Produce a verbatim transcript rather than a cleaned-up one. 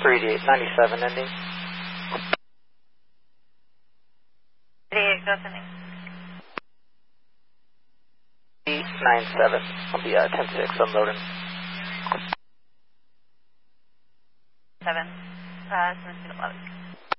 three eight ninety-seven ending. three eight, go sending. eight nine seven. I'll be uh, ten six unloading. seven. Uh, seven eleven.